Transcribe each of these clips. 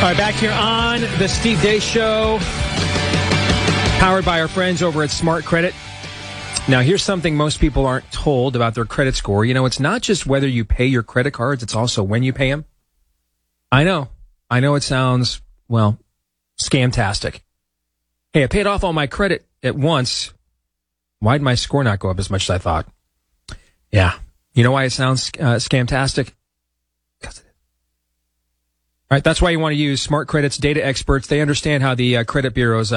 All right, back here on the Steve Deace Show, powered by our friends over at Smart Credit. Now, here's something most people aren't told about their credit score. You know, it's not just whether you pay your credit cards, it's also when you pay them. I know it sounds, well, scamtastic. Hey, I paid off all my credit at once. Why did my score not go up as much as I thought? Yeah. You know why it sounds scamtastic? Because it is. All right, that's why you want to use Smart Credit's data experts. They understand how the credit bureaus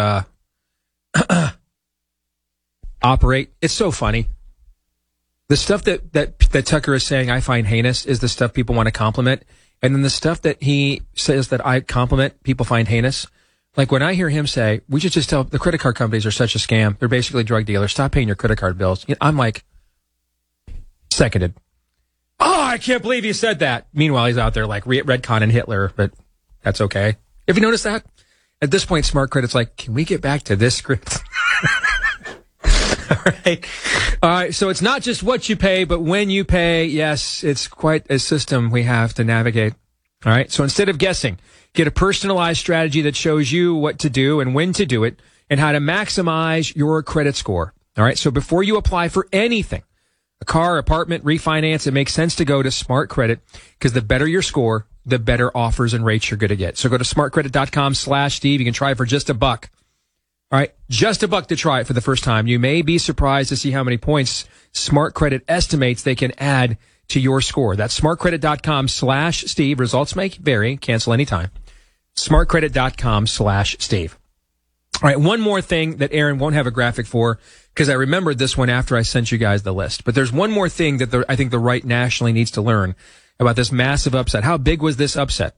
operate. It's so funny. The stuff that Tucker is saying I find heinous is the stuff people want to compliment. And then the stuff that he says that I compliment, people find heinous. Like when I hear him say, we should just tell the credit card companies are such a scam. They're basically drug dealers. Stop paying your credit card bills. I'm like, seconded. Oh, I can't believe you said that. Meanwhile, he's out there like Redcon and Hitler, but that's okay. Have you noticed that? At this point, Smart Credit's like, can we get back to this script? All right. All right. So it's not just what you pay, but when you pay. Yes, it's quite a system we have to navigate. All right. So instead of guessing, get a personalized strategy that shows you what to do and when to do it and how to maximize your credit score. All right. So before you apply for anything, a car, apartment, refinance, it makes sense to go to Smart Credit because the better your score, the better offers and rates you're going to get. So go to smartcredit.com/Steve. You can try it for just $1. All right, just $1 to try it for the first time. You may be surprised to see how many points Smart Credit estimates they can add to your score. That's smartcredit.com/Steve. Results may vary. Cancel anytime. Smartcredit.com/Steve. All right, one more thing that Aaron won't have a graphic for because I remembered this one after I sent you guys the list. But there's one more thing that I think the right nationally needs to learn about this massive upset. How big was this upset?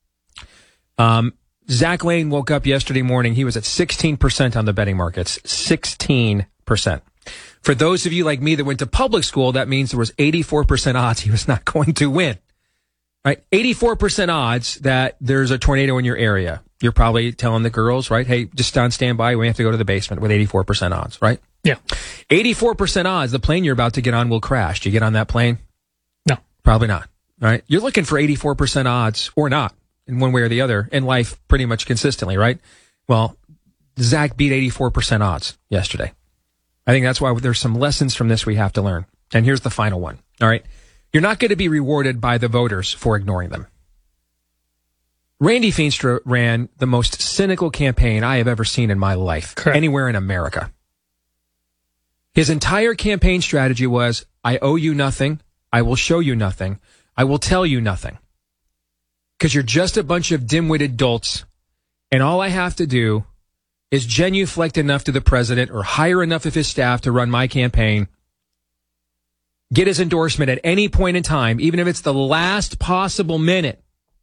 Zach Lane woke up yesterday morning. He was at 16% on the betting markets. 16%. For those of you like me that went to public school, that means there was 84% odds he was not going to win. Right? 84% odds that there's a tornado in your area. You're probably telling the girls, right? Hey, just on standby. We have to go to the basement with 84% odds, right? Yeah. 84% odds the plane you're about to get on will crash. Do you get on that plane? No. Probably not. All right. You're looking for 84% odds or not in one way or the other in life pretty much consistently, right? Well, Zach beat 84% odds yesterday. I think that's why there's some lessons from this we have to learn. And here's the final one. All right. You're not going to be rewarded by the voters for ignoring them. Randy Feenstra ran the most cynical campaign I have ever seen in my life, Correct. Anywhere in America. His entire campaign strategy was, I owe you nothing. I will show you nothing. I will tell you nothing. Because you're just a bunch of dim-witted dolts, and all I have to do is genuflect enough to the president or hire enough of his staff to run my campaign, get his endorsement at any point in time, even if it's the last possible minute,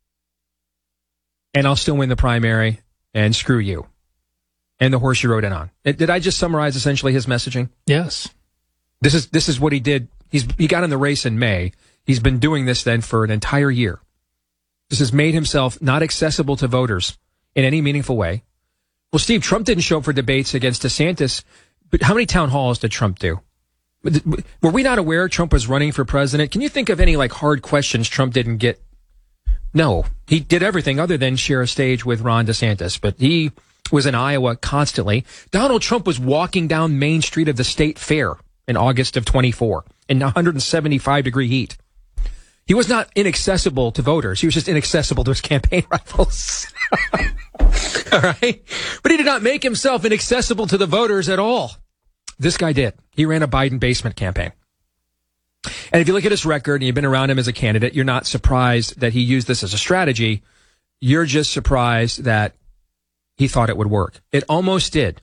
and I'll still win the primary, and screw you. And the horse you rode in on. Did I just summarize essentially his messaging? Yes. This is what he did. He got in the race in May. He's been doing this then for an entire year. This has made himself not accessible to voters in any meaningful way. Well, Steve, Trump didn't show up for debates against DeSantis, but how many town halls did Trump do? Were we not aware Trump was running for president? Can you think of any hard questions Trump didn't get? No, he did everything other than share a stage with Ron DeSantis, but he was in Iowa constantly. Donald Trump was walking down Main Street of the State Fair in August of 24 in 175-degree heat. He was not inaccessible to voters. He was just inaccessible to his campaign rivals. All right? But he did not make himself inaccessible to the voters at all. This guy did. He ran a Biden basement campaign. And if you look at his record and you've been around him as a candidate, you're not surprised that he used this as a strategy. You're just surprised that he thought it would work. It almost did.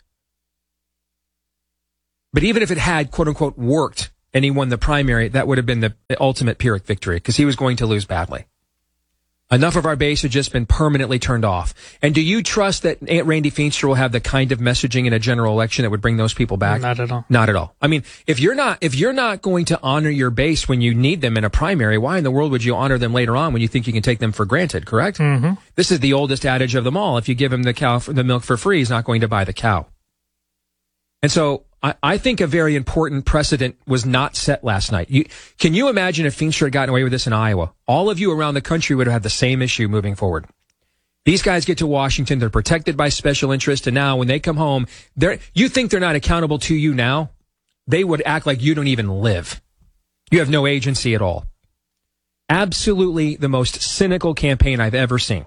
But even if it had, quote unquote, worked and he won the primary, that would have been the ultimate Pyrrhic victory because he was going to lose badly. Enough of our base had just been permanently turned off. And do you trust that Aunt Randy Feenstra will have the kind of messaging in a general election that would bring those people back? Not at all. Not at all. I mean, if you're not going to honor your base when you need them in a primary, why in the world would you honor them later on when you think you can take them for granted, correct? Mm-hmm. This is the oldest adage of them all. If you give him the milk for free, he's not going to buy the cow. And so I think a very important precedent was not set last night. Can you imagine if Feenstra had gotten away with this in Iowa? All of you around the country would have had the same issue moving forward. These guys get to Washington. They're protected by special interest. And now when they come home, you think they're not accountable to you now? They would act like you don't even live. You have no agency at all. Absolutely the most cynical campaign I've ever seen.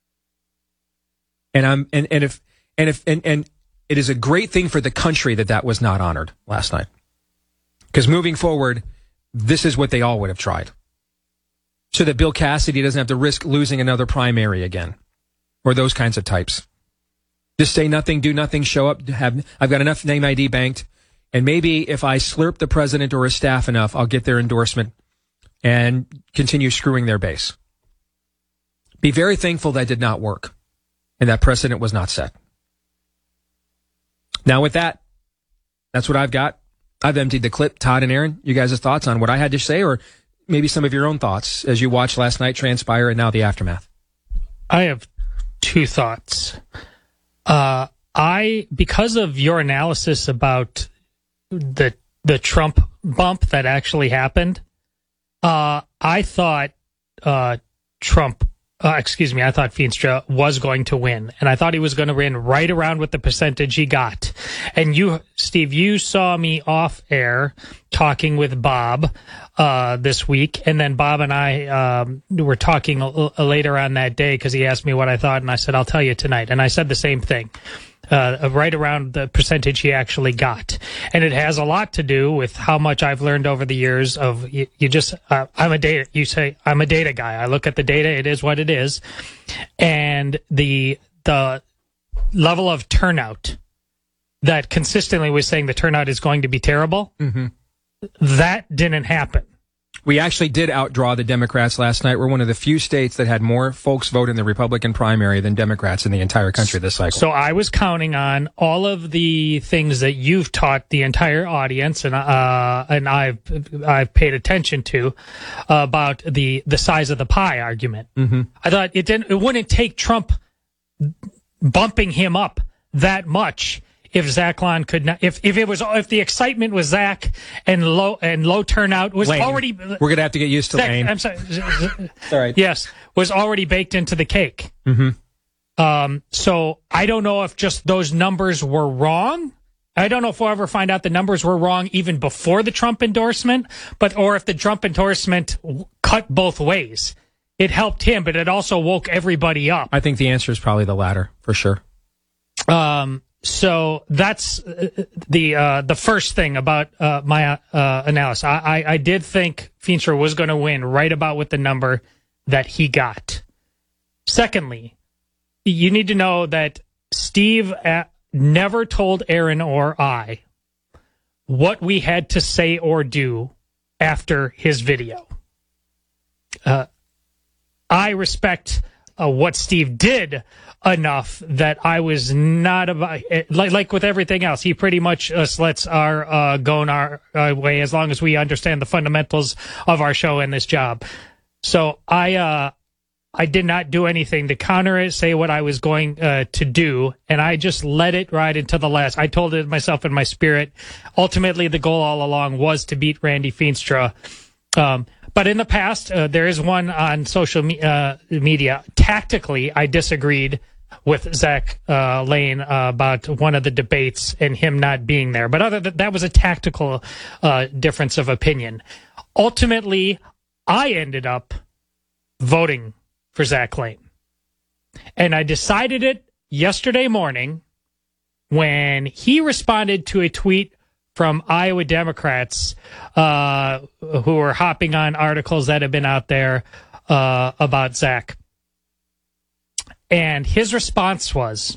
And it is a great thing for the country that was not honored last night. Because moving forward, this is what they all would have tried. So that Bill Cassidy doesn't have to risk losing another primary again. Or those kinds of types. Just say nothing, do nothing, show up, I've got enough name ID banked, and maybe if I slurp the president or his staff enough, I'll get their endorsement and continue screwing their base. Be very thankful that did not work, and that precedent was not set. Now with that, that's what I've got. I've emptied the clip. Todd and Aaron, you guys' thoughts on what I had to say, or maybe some of your own thoughts as you watched last night transpire and now the aftermath? I have two thoughts. Because of your analysis about the Trump bump that actually happened, I thought I thought Feenstra was going to win, and I thought he was going to win right around with the percentage he got. And you, Steve, you saw me off air talking with Bob this week, and then Bob and I were talking later on that day because he asked me what I thought, and I said, I'll tell you tonight. And I said the same thing. Right around the percentage he actually got. And it has a lot to do with how much I've learned over the years of you say, I'm a data guy. I look at the data. It is what it is. And the level of turnout that consistently was saying the turnout is going to be terrible. Mm-hmm. That didn't happen. We actually did outdraw the Democrats last night. We're one of the few states that had more folks vote in the Republican primary than Democrats in the entire country this cycle. So I was counting on all of the things that you've taught the entire audience, and I've paid attention to about the size of the pie argument. Mm-hmm. I thought it wouldn't take Trump bumping him up that much. If Zach Lon could not, if the excitement was Zach and low turnout was Lane. Already, we're gonna have to get used to Zach, Lane. I'm sorry. All right. Yes, was already baked into the cake. Mm-hmm. So I don't know if just those numbers were wrong. I don't know if we'll ever find out the numbers were wrong even before the Trump endorsement, or if the Trump endorsement cut both ways. It helped him, but it also woke everybody up. I think the answer is probably the latter for sure. So that's the first thing about my analysis. I did think Feenstra was going to win right about with the number that he got. Secondly, you need to know that Steve never told Aaron or I what we had to say or do after his video. I respect what Steve did enough that I was not about, like with everything else, he pretty much lets our go our way as long as we understand the fundamentals of our show and this job. So I did not do anything to counter it, say what I was going to do, and I just let it ride into the last. I told it myself in my spirit. Ultimately, the goal all along was to beat Randy Feenstra. But in the past, there is one on social media. Tactically, I disagreed with Zach Lane about one of the debates and him not being there. But other than that was a tactical difference of opinion. Ultimately, I ended up voting for Zach Lane. And I decided it yesterday morning when he responded to a tweet from Iowa Democrats who are hopping on articles that have been out there about Zach. And his response was,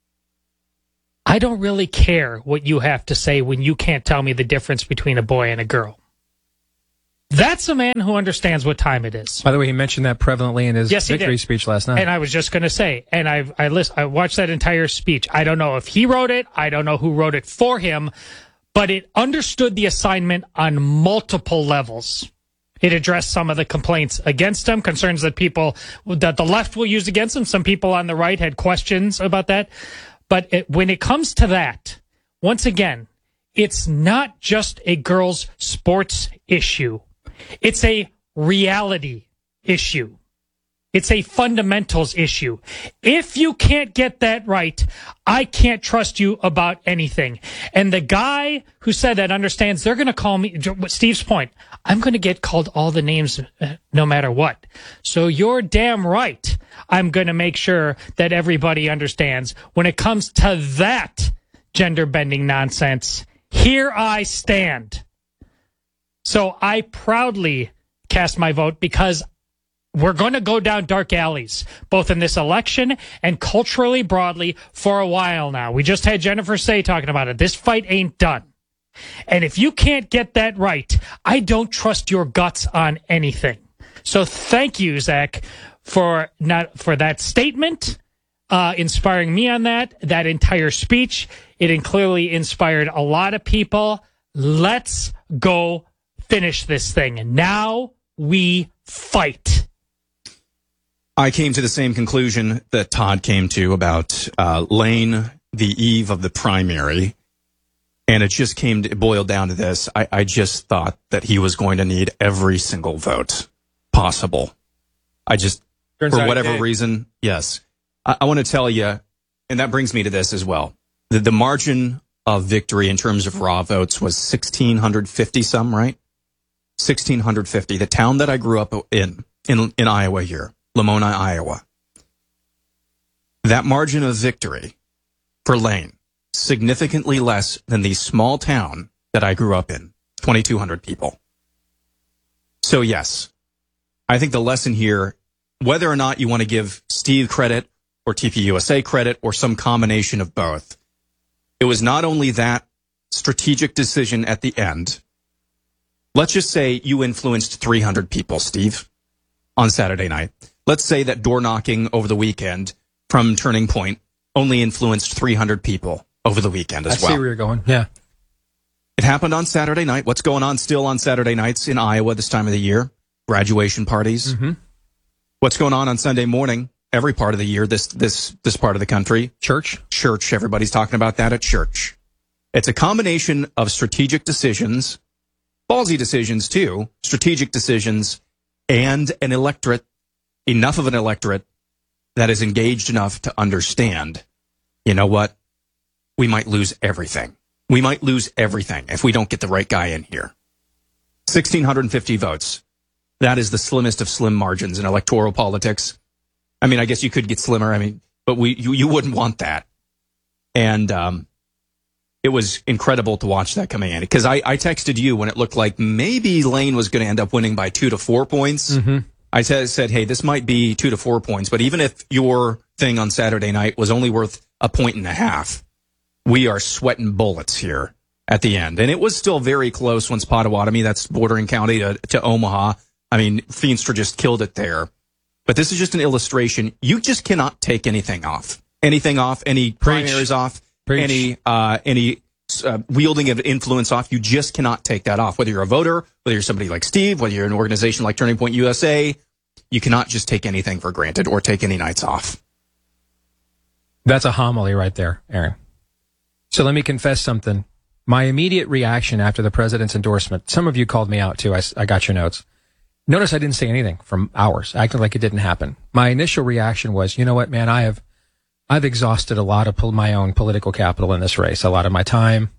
I don't really care what you have to say when you can't tell me the difference between a boy and a girl. That's a man who understands what time it is. By the way, he mentioned that prevalently in his victory speech last night. And I was just going to say, and I watched that entire speech. I don't know if he wrote it. I don't know who wrote it for him. But it understood the assignment on multiple levels. It addressed some of the complaints against him, concerns that the left will use against him. Some people on the right had questions about that. But when it comes to that, once again, it's not just a girls' sports issue. It's a reality issue. It's a fundamentals issue. If you can't get that right, I can't trust you about anything. And the guy who said that understands they're going to call me, Steve's point, I'm going to get called all the names no matter what. So you're damn right. I'm going to make sure that everybody understands when it comes to that gender bending nonsense. Here I stand. So I proudly cast my vote because we're going to go down dark alleys, both in this election and culturally broadly for a while now. We just had Jennifer Say talking about it. This fight ain't done. And if you can't get that right, I don't trust your guts on anything. So thank you, Zach, for that statement, inspiring me on that entire speech. It clearly inspired a lot of people. Let's go finish this thing. And now we fight. I came to the same conclusion that Todd came to about Lane the eve of the primary. And it just boiled down to this. I just thought that he was going to need every single vote possible. For whatever reason, yes. I want to tell you, and that brings me to this as well. The margin of victory in terms of raw votes was 1,650 some, right? 1,650. The town that I grew up in Iowa here, Lamoni, Iowa. That margin of victory for Lane, significantly less than the small town that I grew up in, 2,200 people. So yes, I think the lesson here, whether or not you want to give Steve credit or TPUSA credit or some combination of both, it was not only that strategic decision at the end. Let's just say you influenced 300 people, Steve, on Saturday night. Let's say that door knocking over the weekend from Turning Point only influenced 300 people over the weekend as well. I see where you're going. Yeah. It happened on Saturday night. What's going on still on Saturday nights in Iowa this time of the year? Graduation parties. Mm-hmm. What's going on Sunday morning? Every part of the year, this part of the country. Church. Everybody's talking about that at church. It's a combination of strategic decisions, ballsy decisions too, strategic decisions, and an electorate, enough of an electorate that is engaged enough to understand, you know what? We might lose everything. We might lose everything if we don't get the right guy in here. 1,650 votes. That is the slimmest of slim margins in electoral politics. I mean, I guess you could get slimmer. But you wouldn't want that. And it was incredible to watch that coming in. Because I texted you when it looked like maybe Lane was going to end up winning by 2 to 4 points. Mm-hmm. I said, hey, this might be 2 to 4 points. But even if your thing on Saturday night was only worth 1.5 points, we are sweating bullets here at the end. And it was still very close once Pottawatomie, that's bordering county to Omaha. I mean, Feenstra just killed it there. But this is just an illustration. You just cannot take anything off. Any primaries off, any wielding of influence off. You just cannot take that off. Whether you're a voter, whether you're somebody like Steve, whether you're an organization like Turning Point USA, you cannot just take anything for granted or take any nights off. That's a homily right there, Aaron. So let me confess something. My immediate reaction after the president's endorsement, some of you called me out too. I got your notes. Notice I didn't say anything for hours. I acted like it didn't happen. My initial reaction was, you know what, man, I've exhausted a lot of my own political capital in this race, a lot of my time.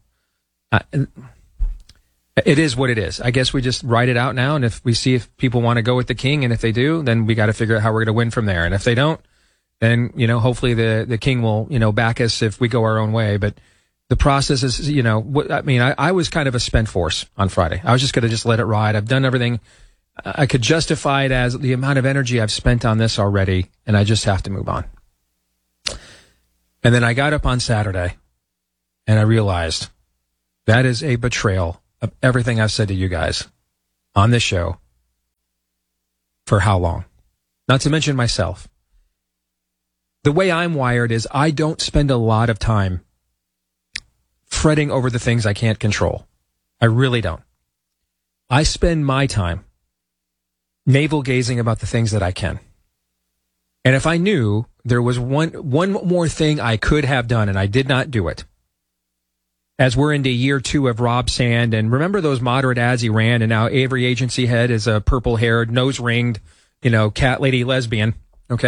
It is what it is. I guess we just write it out now, and if we see if people want to go with the king, and if they do, then we got to figure out how we're going to win from there. And if they don't, then, hopefully the king will, back us if we go our own way. But the process is, I was kind of a spent force on Friday. I was just going to just let it ride. I've done everything. I could justify it as the amount of energy I've spent on this already, and I just have to move on. And then I got up on Saturday, and I realized that is a betrayal of everything I've said to you guys on this show for how long? Not to mention myself. The way I'm wired is I don't spend a lot of time fretting over the things I can't control. I really don't. I spend my time navel gazing about the things that I can. And if I knew there was one more thing I could have done and I did not do it, as we're into year 2 of Rob Sand, and remember those moderate ads he ran, and now Avery Agency head is a purple-haired, nose-ringed, cat lady lesbian,